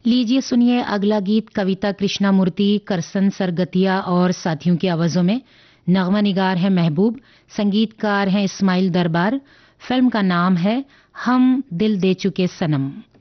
लीजिए सुनिए अगला गीत कविता कृष्णामूर्ति, करसन सरगतिया और साथियों की आवाजों में। नगमा निगार है महबूब, संगीतकार हैं इस्माइल दरबार। फिल्म का नाम है हम दिल दे चुके सनम।